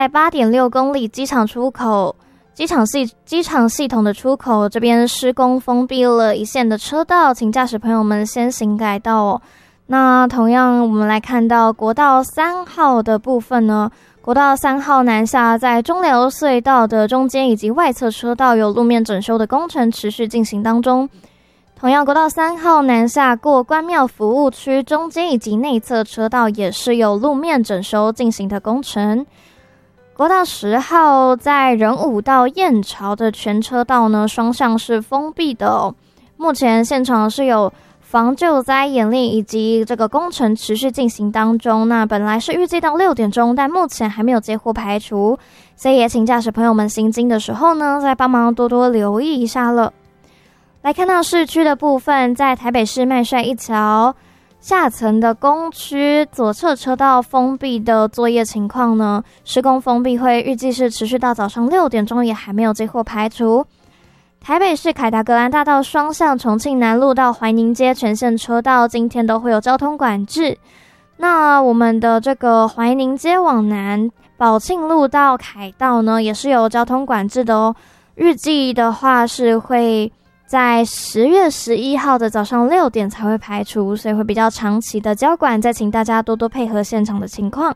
在8.6公里机场出口。机场系统的出口这边施工封闭了一线的车道，请驾驶朋友们先行改道哦。那同样我们来看到国道3号的部分呢，国道3号南下在中流隧道的中间以及外侧车道有路面整修的工程持续进行当中。同样国道3号南下过关庙服务区中间以及内侧车道也是有路面整修进行的工程。国道10号在仁武到燕巢的全车道呢，双向是封闭的哦。目前现场是有防救灾演练以及这个工程持续进行当中。那本来是预计到6点钟，但目前还没有接获排除，所以也请驾驶朋友们行经的时候呢，再帮忙多多留意一下了。来看到市区的部分，在台北市麦帅一桥下层的工区左侧车道封闭的作业情况呢，施工封闭会预计是持续到早上6点钟，也还没有接获排除。台北市凯达格兰大道双向重庆南路到怀宁街全线车道今天都会有交通管制。那我们的这个怀宁街往南宝庆路到凯道呢，也是有交通管制的哦。预计的话是会在10月11号的早上6点才会排除，所以会比较长期的交管，再请大家多多配合现场的情况。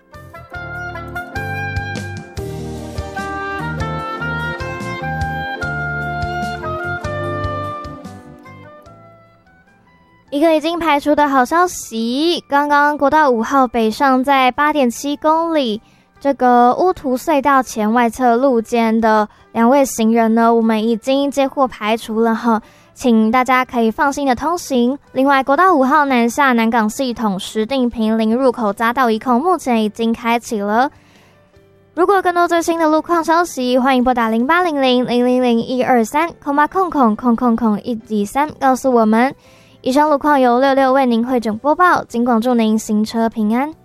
一个已经排除的好消息，刚刚国道5号北上在8.7公里这个乌涂隧道前外侧路肩的2位行人呢，我们已经接获排除了哈，请大家可以放心的通行。另外国道5号南下南港系统石碇坪林入口匝道一控目前已经开启了。如果有更多最新的路况消息，欢迎拨打0800-123-123告诉我们。以上路况由66为您汇整播报，尽管祝您行车平安。